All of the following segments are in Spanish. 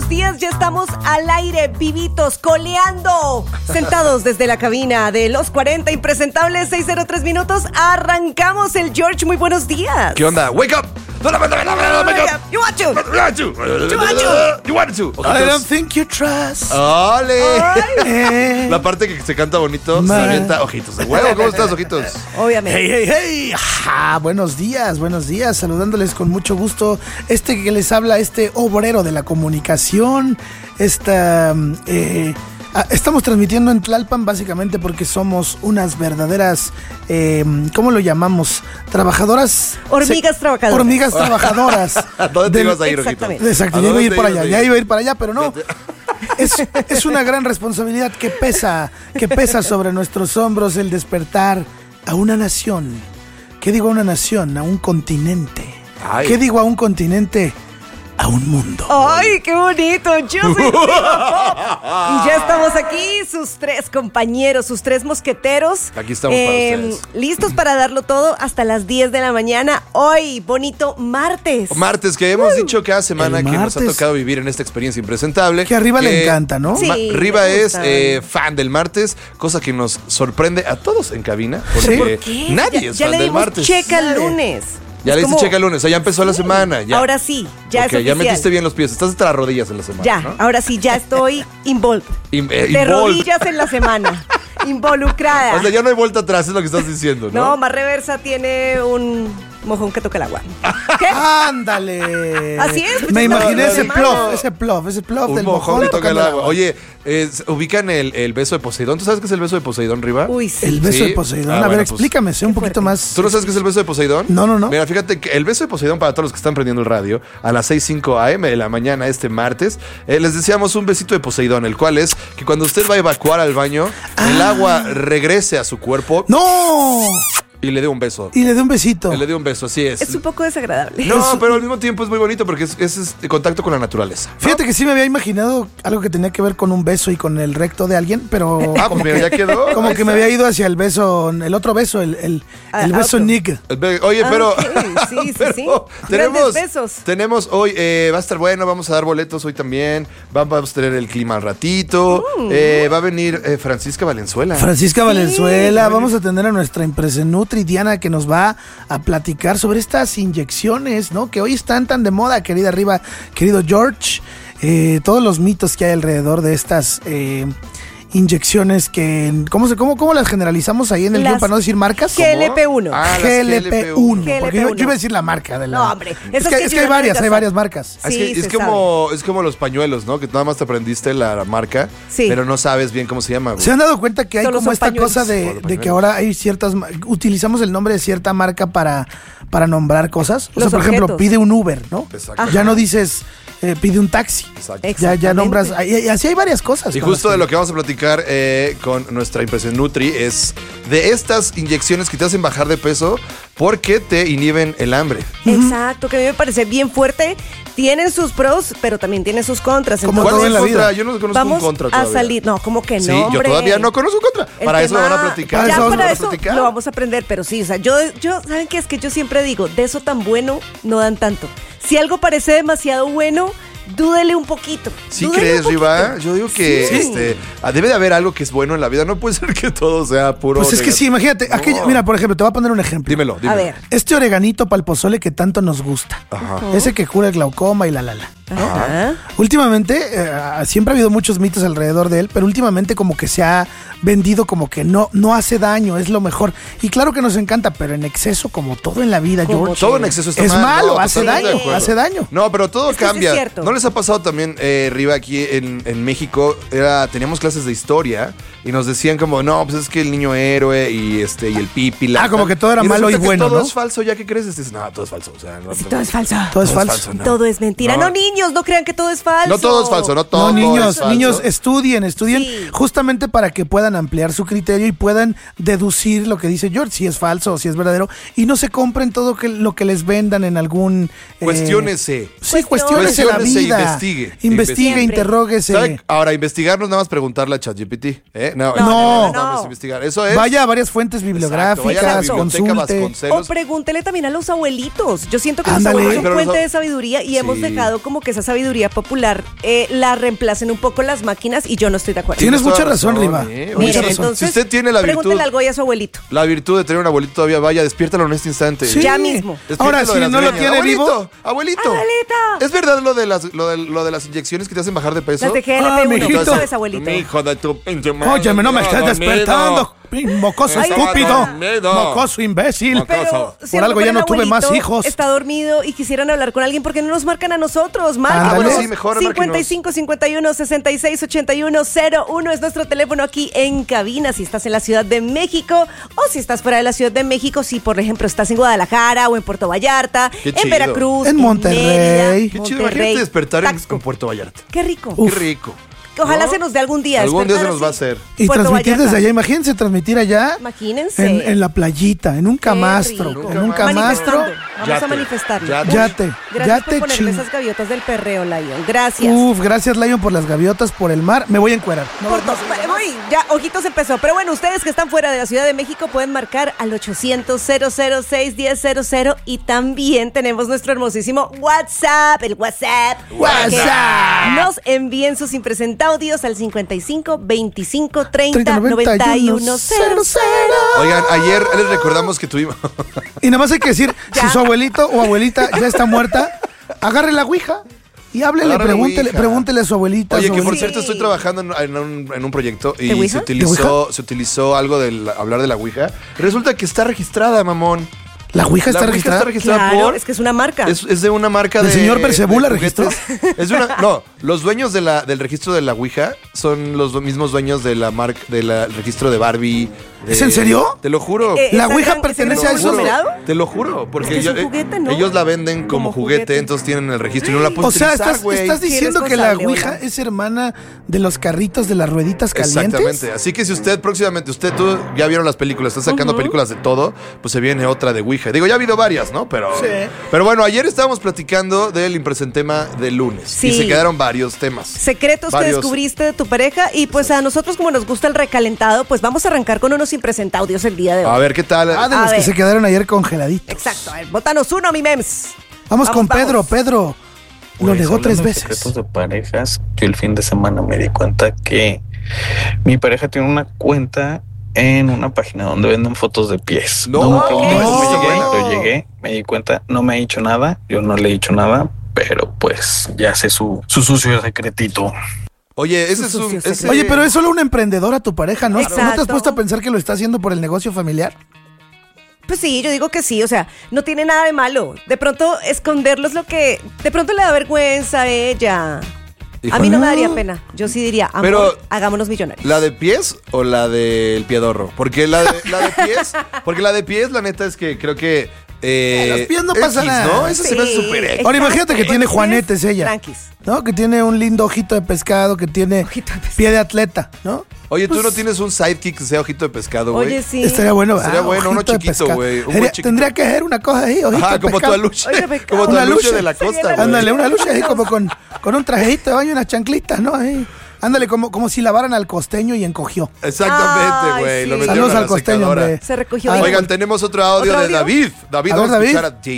días, ya estamos al aire, vivitos, coleando, sentados desde la cabina de los 40 impresentables, 6:03 minutos. Arrancamos el George, muy buenos días. ¿Qué onda? Wake up! You want to. You want to. I don't think you trust. ¡Ole! La parte que se canta bonito se avienta ojitos de huevo. ¿Cómo estás, ojitos? Obviamente. Hey. Buenos días. Saludándoles con mucho gusto. Que les habla, obrero de la comunicación. Estamos transmitiendo en Tlalpan básicamente porque somos unas verdaderas, ¿cómo lo llamamos? Trabajadoras. Hormigas trabajadoras. Hormigas trabajadoras. ¿Dónde te ibas a ir, ojito? Exacto, ya iba a ir para allá. Ya iba a ir para allá, pero no. Es una gran responsabilidad que pesa sobre nuestros hombros el despertar a una nación. ¿Qué digo a una nación? A un continente. Ay. ¿Qué digo a un continente? A un mundo. ¡Ay, qué bonito! Yo soy Diva Pop. Y ya estamos aquí, sus tres compañeros, sus tres mosqueteros. Aquí estamos para ustedes. Listos para darlo todo hasta las 10 de la mañana. Hoy, bonito martes. Martes, que hemos dicho cada semana que nos ha tocado vivir en esta experiencia impresentable. Que a Riva le encanta, ¿no? Sí, Riva me es gusta. fan del martes, cosa que nos sorprende a todos en cabina. Porque ¿Por qué? nadie es ya fan le del dimos martes. checa el lunes. Ya le diste checa el lunes, o sea, ya empezó la semana. Ya. Ahora sí, ya es Ok, ya oficial. metiste bien los pies, estás hasta las rodillas en la semana. Ya, ¿no? ahora sí, ya estoy involved. De Involved. rodillas en la semana. Involucrada. O sea, ya no hay vuelta atrás, es lo que estás diciendo, ¿no? No, más reversa tiene un mojón que toca el agua. ¿Qué? ¡Ándale! Así es, pues, Me es la imaginé otra ese semana. plof Un del mojón que toca el tocando agua. Oye, ubican el beso de Poseidón. ¿Tú sabes qué es el beso de Poseidón, Riva? Uy, sí. El beso Sí. de Poseidón. Ah, A ver, bueno, explícame, sé un qué poquito fuerte. más. ¿Tú no sabes qué es el beso de Poseidón? No. Mira, fíjate que el beso de Poseidón, para todos los que están prendiendo el radio, a las 6:05 AM de la mañana martes, les deseamos un besito de Poseidón, el cual es que cuando usted va a evacuar al baño, el agua regrese a su cuerpo ¡No! y le dé un beso. Y le dé un besito. Le dé un beso, así es. Es un poco desagradable. No, pero al mismo tiempo es muy bonito porque es contacto con la naturaleza. Fíjate que sí me había imaginado algo que tenía que ver con un beso y con el recto de alguien, pero Ah, pues mira, ya quedó. como Ahí que me está. había ido hacia el beso, el otro beso, el beso otro. Nick. Oye, pero, Ok, sí. pero Grandes besos. tenemos hoy, va a estar bueno, vamos a dar boletos hoy también, vamos a tener el clima al ratito, va a venir Francisca Valenzuela. Francisca Valenzuela, vamos a tener a nuestra impresenutri Diana que nos va a platicar sobre estas inyecciones, ¿no? Que hoy están tan de moda, querida Riva, querido George, todos los mitos que hay alrededor de estas inyecciones que, ¿cómo las generalizamos ahí en el Las guión para no decir marcas? GLP-1. Ah, las GLP-1, porque yo GLP-1. iba a decir la marca de la... No, hombre, Es esas que yo hay ya varias marcas. Sí, es se como los pañuelos, ¿no? Que nada más te aprendiste la marca, Sí. pero no sabes bien cómo se llama, güey. ¿Se han dado cuenta que hay Solo como son esta pañuelos. cosa Solo de pañuelos. que ahora hay utilizamos el nombre de cierta marca para nombrar cosas? O sea, Los por ejemplo, objetos. pide un Uber, ¿no? Exacto. Ajá. Ya no dices pide un taxi. Exacto. Exacto. Ya Exactamente. nombras, y así hay varias cosas. Y con justo las de lo que vamos a platicar con nuestra impresión Nutri es de estas inyecciones que te hacen bajar de peso porque te inhiben el hambre. Exacto, que a mí me parece bien fuerte. Tienen sus pros, pero también tienen sus contras. Como ¿Cuál todo es en el la contra? vida. Yo no conozco Vamos un contra a todavía. salir. No, como que no, Sí, yo hombre. todavía no conozco un contra. El Para eso tema- van a platicar. Para Ya eso vamos para a eso platicar. lo vamos a aprender, pero sí, o sea, yo ¿saben qué? Es que yo siempre digo, de eso tan bueno no dan tanto. Si algo parece demasiado bueno, dúdele un poquito. ¿Sí dúdele crees, un poquito. Riva? Yo digo que Sí. debe de haber algo que es bueno en la vida. No puede ser que todo sea puro. Pues es que sí, imagínate. No. Mira, por ejemplo, te voy a poner un ejemplo. Dímelo. A ver. Este oreganito para el pozole que tanto nos gusta. Ajá. Ese que cura el glaucoma y la. Ajá. Últimamente, siempre ha habido muchos mitos alrededor de él, pero últimamente como que se ha vendido como que no hace daño, es lo mejor. Y claro que nos encanta, pero en exceso, como todo en la vida, Como George. Todo en exceso está Es mal. malo, No, hace totalmente daño, de acuerdo. hace daño. No, pero todo Es que sí cambia. es cierto. ¿No les ha pasado también, Riva, aquí en México? Teníamos clases de historia y nos decían como, no, pues es que el niño héroe y el pipi. Como que todo era malo y resulta que bueno, todo ¿no? es falso, ya que crees, dices, no, todo es falso. O sea, no, Sí, todo es falso. Todo es falso. no. Todo es mentira. No. No, niños, no crean que todo es falso. No todo es falso, no todo No, niños, es falso. niños, estudien Sí. justamente para que puedan ampliar su criterio y puedan deducir lo que dice George, si es falso o si es verdadero, y no se compren todo lo que les vendan en algún... Cuestiónese. Sí, cuestiónese la Cuestiónese, vida. investigue. Investigue, Siempre. interróguese. ¿Sabe? Ahora, investigarnos nada más preguntarle a ChatGPT. No, No. no es investigar. Eso es. Vaya a varias fuentes Exacto, bibliográficas, vaya a la biblioteca consulte. O Vasconcelos. pregúntele también a los abuelitos. Yo siento que Ándale. los abuelitos son Pero fuente los- de sabiduría y hemos Sí. dejado como que que esa sabiduría popular la reemplacen un poco las máquinas y yo no estoy de acuerdo. Tienes Tienes mucha toda razón, razón, Riva. ¿eh? Mucha Miren, razón. entonces, Si usted tiene la virtud- pregúntele algo y a su abuelito. La virtud de tener un abuelito todavía, vaya, despiértalo en este instante. Sí. Ya mismo. Despiértalo Ahora, si de las no lo greñas. tiene abuelito, vivo. Abuelito. Abuelito. ¿Es verdad lo de las inyecciones que te hacen bajar de peso? Las de GLP-1, mijito. ¿tú sabes, abuelito? Mi hijo de tu pinche madre. Óyeme, no me estés dormido. despertando, mocoso Estaba estúpido, dormido. mocoso imbécil. Pero si Por a lo algo mejor ya el no tuve más abuelito hijos. Está dormido y quisieran hablar con alguien, porque no nos marcan a nosotros. Márquenos. Ándale. Sí, mejor, 55 51 66 81 01 es nuestro teléfono aquí en cabina. Si estás en la Ciudad de México o si estás fuera de la Ciudad de México, si por ejemplo estás en Guadalajara o en Puerto Vallarta, Qué en chido. Veracruz, En Monterrey. Mérida, Qué chido, Monterrey, imagínate despertar en Taxco. Puerto Vallarta. Qué rico. Uf. Qué rico. Que ojalá ¿no? se nos dé algún día. Algún día se despertar nos va a así. hacer. Y Puerto transmitir Vallarta. desde allá, imagínense transmitir allá Imagínense. en la playita, en un camastro, rico. en un camastro. Manifestando. Vamos Yate. a manifestarlo. Yate. Yate, Gracias yate por ponerle ching. esas gaviotas del perreo, Lion. Gracias. Uf, gracias Lion por las gaviotas, por el mar. Me voy a encuerar. No, Por no, todo. Uy, ya, ojitos empezó. Pero bueno, ustedes que están fuera de la Ciudad de México pueden marcar al 800-006-1000 y también tenemos nuestro hermosísimo WhatsApp, el WhatsApp. WhatsApp. Que nos envíen sus impresentaudios al 55 25 30 30 91 00. Oigan, ayer les recordamos que tuvimos... Y nada más hay que decir, Ya. si su abuelito o abuelita ya está muerta, agarre la ouija y háblele, Agarre la pregúntele, ouija. pregúntele a su abuelita. a Oye, su que por abuelito. cierto estoy trabajando en un proyecto ¿De y Ouija? se utilizó algo de hablar de la Ouija. Resulta que está registrada, mamón. ¿La ouija está La Ouija registrada? está registrada Claro, por... es que es una marca. Es de una marca ¿El de... señor Percebú de la juguetes. registró? Es de una... No, los dueños del registro de la Ouija son los mismos dueños de la marca del registro de Barbie. ¿Es en serio? Te lo juro. La ¿esa Ouija gran- pertenece ese a gran esos- conglomerado? Te lo juro, porque Es que es un juguete, ¿no? ellos la venden como juguete, entonces tienen el registro y no la puedes O sea, utilizar, estás güey. diciendo Sí, que la responsable, ouija hola. es hermana de los carritos de las rueditas calientes. Exactamente. Así que si usted próximamente, tú ya vieron las películas, está sacando películas de todo, pues se viene otra de Ouija. Digo, ya ha habido varias, ¿no? Pero, Sí. pero bueno, ayer estábamos platicando del impresentema del lunes. Sí. Y se quedaron varios temas. Secretos que Varios. descubriste de tu pareja y pues a nosotros como nos gusta el recalentado, pues vamos a arrancar con unos impresentaudios el día de hoy. A ver, ¿qué tal? Ah, de A los que ver. se quedaron ayer congeladitos. Exacto, a ver, bótanos uno, mi mems. Vamos con Pedro. vamos. Pedro lo Pues, negó 3 hablando de veces. secretos de parejas, yo el fin de semana me di cuenta que mi pareja tiene una cuenta en una página donde venden fotos de pies. No, me preguntó no. cómo llegué, pero llegué, me di cuenta, no me ha dicho nada, yo no le he dicho nada, pero pues ya sé su sucio secretito. Oye, ese es Sucio un... secreto. ese- Oye, pero es solo una emprendedora tu pareja, ¿no? ¿No te has Exacto. puesto a pensar que lo está haciendo por el negocio familiar? Pues sí, yo digo que sí, o sea, no tiene nada de malo. De pronto esconderlo es lo que... De pronto le da vergüenza a ella. A mí no me daría pena. Yo sí diría, amor, Pero- hagámonos millonarios. ¿La de pies o la del piedorro? Porque la de pies, la neta es que creo que... Los pies no pasa X, nada. ¿no? Eso se me hace Sí, súper X. Ahora imagínate que exacto. tiene Bueno, juanetes ella. Tranquis. ¿No? Que tiene un lindo ojito de pescado, que tiene Ojito de pescado. pie de atleta, ¿no? Oye, ¿tú Pues- no tienes un sidekick que sea ojito de pescado, güey? Oye, sí. Estaría bueno, ¿verdad? Sería bueno, uno Ojito de chiquito, pescado. güey, un buen Sería- chiquito. Tendría que ser una cosa ahí, ojito Ajá, de como tu pescado. aluche. Oye, pescado. Como tu Una aluche luche. de la Sería costa, la güey. Ándale, una lucha ahí como con un trajecito de baño y unas chanclitas, ¿no? Ahí. Ándale, como si lavaran al costeño y encogió. Exactamente, Ay, güey. sí. Lo metieron Saludos a la al costeño, secadora. hombre. Se recogió. Ay, bien. Oigan, tenemos otro audio ¿Otro de audio? David. David, A ver, vamos a David. escuchar a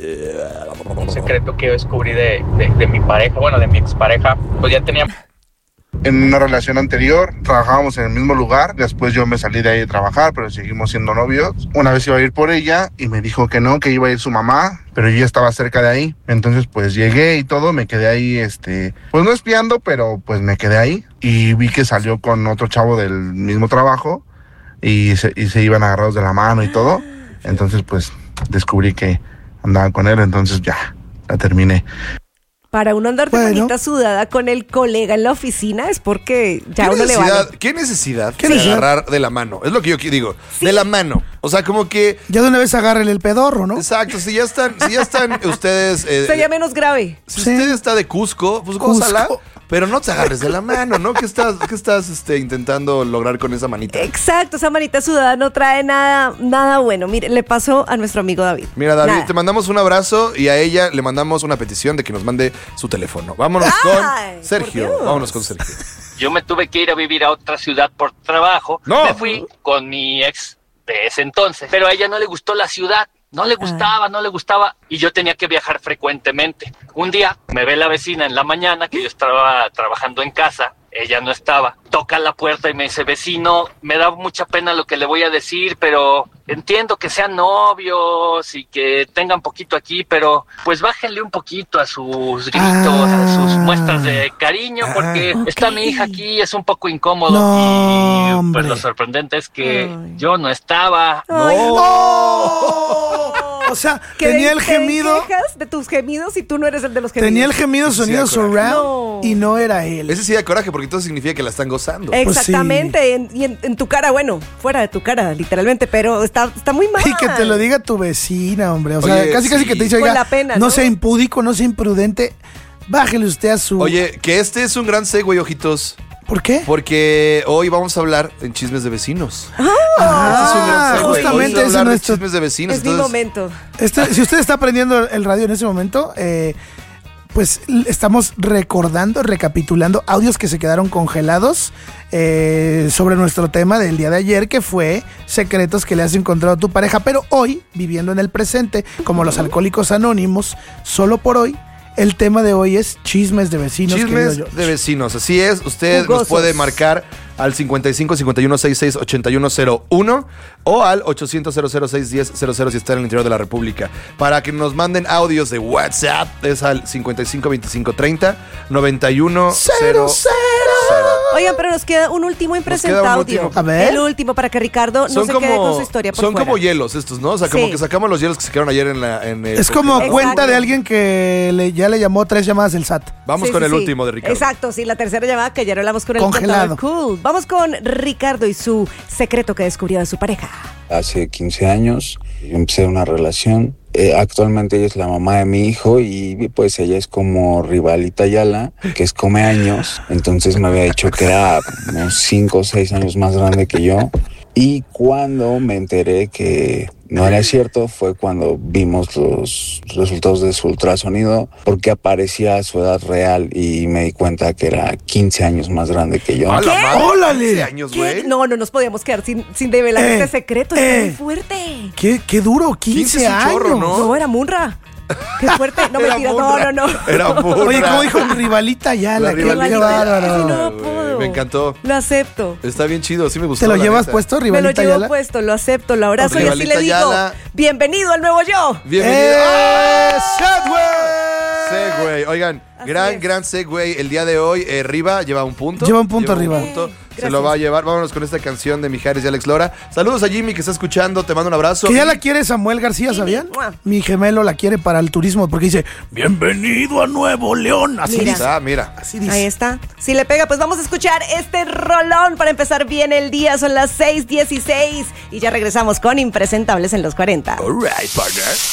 JB. Un secreto que yo descubrí de mi pareja, bueno, de mi expareja, pues ya tenía... En una relación anterior trabajábamos en el mismo lugar, después yo me salí de ahí a trabajar, pero seguimos siendo novios. Una vez iba a ir por ella y me dijo que no, que iba a ir su mamá, pero yo ya estaba cerca de ahí. Entonces pues llegué y todo, me quedé ahí, pues no espiando, pero pues me quedé ahí y vi que salió con otro chavo del mismo trabajo y se iban agarrados de la mano y todo. Entonces pues descubrí que andaban con él, entonces ya, la terminé. Para uno andar de Bueno. manita sudada con el colega en la oficina es porque ya uno le vale. ¿Qué necesidad ¿Qué de necesidad? agarrar de la mano? Es lo que yo digo. De la mano. O sea, como que... Ya de una vez agárrele el pedorro, ¿no? Exacto, si ya están ustedes... Sería menos grave. si Sí. usted está de Cusco, pues Cusco. gózala, pero no te agarres de la mano, ¿no? ¿Qué estás intentando lograr con esa manita? Exacto, esa manita sudada no trae nada bueno. Mire, le pasó a nuestro amigo David. Mira, David, Nada. te mandamos un abrazo y a ella le mandamos una petición de que nos mande su teléfono. Vámonos Ay, con Sergio. por Dios. Vámonos con Sergio. Yo me tuve que ir a vivir a otra ciudad por trabajo. No. Me fui con mi ex de ese entonces, pero a ella no le gustó la ciudad. No le gustaba y yo tenía que viajar frecuentemente. Un día me ve la vecina en la mañana que yo estaba trabajando en casa. Ella no estaba. Toca la puerta y me dice, vecino, me da mucha pena lo que le voy a decir, pero entiendo que sean novios y que tengan poquito aquí, pero pues bájenle un poquito a sus gritos, a sus muestras de cariño, porque está mi hija aquí, es un poco incómodo. No, y hombre. pues lo sorprendente es que yo no estaba. Ay, O sea, Que tenía el te gemido. quejas de tus gemidos y tú no eres el de los gemidos. Tenía el gemido Eso sí sonido da coraje. surround No. y no era él. Ese sí da coraje porque entonces significa que la están gozando. Exactamente, y en tu cara, bueno, fuera de tu cara, literalmente, pero está muy mal. Y que te lo diga tu vecina, hombre. O sea, Oye, casi sí. que te dice, Con oiga, la pena, no ¿no? sea impúdico, no sea imprudente. Bájele usted a su... Oye, que este es un gran segue, ojitos. ¿Por qué? Porque hoy vamos a hablar en Chismes de Vecinos. Este es un gran segue. justamente Hoy vamos a ese es hablar de nuestro... Chismes de Vecinos. Es mi entonces, momento. Si usted está prendiendo el radio en ese momento, pues estamos recapitulando audios que se quedaron congelados sobre nuestro tema del día de ayer, que fue secretos que le has encontrado a tu pareja. Pero hoy, viviendo en el presente, como los alcohólicos anónimos, solo por hoy, el tema de hoy es chismes de vecinos. querido Chismes George. de Vecinos. Así es, usted Jugosos. nos puede marcar al 55 51 66 8101 o al 800 006 1000 si está en el interior de la República. Para que nos manden audios de WhatsApp es al 55 25 30 91 0. Oigan, pero nos queda un último impresente queda un audio. último. A ver. El último para que Ricardo no se quede con su historia por son fuera. como hielos estos, ¿no? O sea, como Sí. que sacamos los hielos que se quedaron ayer en el Es como Exacto. cuenta de alguien que ya le llamó 3 llamadas del SAT. Vamos Sí, con sí, el sí. último de Ricardo. Exacto, sí, la tercera llamada que ayer hablamos con el Congelado. contador. Cool. Vamos con Ricardo y su secreto que descubrió de su pareja. Hace 15 años yo empecé una relación. Actualmente ella es la mamá de mi hijo y pues ella es como Rivalita Ayala, que es come años. Entonces me había dicho que era unos 5 o 6 años más grande que yo. Y cuando me enteré que no era cierto fue cuando vimos los resultados de su ultrasonido, porque aparecía su edad real y me di cuenta que era 15 años más grande que yo. ¡A la madre! ¡Órale! 15 años, ¿Qué? güey. No nos podíamos quedar sin develar este secreto. Está muy fuerte. Qué duro, 15 15 es un años. chorro, ¿no? No, era Munra. Qué fuerte. No, Era mentiras. Munra. No. Era Munra. Oye, ¿cómo dijo Rivalita ya? La Qué Rivalita bárbaro. Ay, no Güey, puedo. me encantó. Lo acepto. Está bien chido, sí me gustó. ¿Te lo la llevas neta. puesto, Me lo Rivalita llevo Ayala? puesto, lo acepto, lo abrazo y así Rivalita le digo, Ayala. bienvenido al nuevo yo. Bienvenido. Segway. Segway. Oigan, Así es. gran Segway. El día de hoy, Riva lleva un punto. Lleva un punto, Riva. Se Gracias. lo va a llevar. Vámonos con esta canción de Mijares y Alex Lora. Saludos a Jimmy que está escuchando. Te mando un abrazo. Que ya Y- la quiere Samuel García, ¿sabían? ¡Mua! Mi gemelo la quiere para el turismo porque dice, bienvenido a Nuevo León. Así Mira. dice. Ah, mira. Así dice. Ahí está. Si le pega, pues vamos a escuchar este rolón para empezar bien el día. Son las 6:16 y ya regresamos con Impresentables en los 40. All right, partner.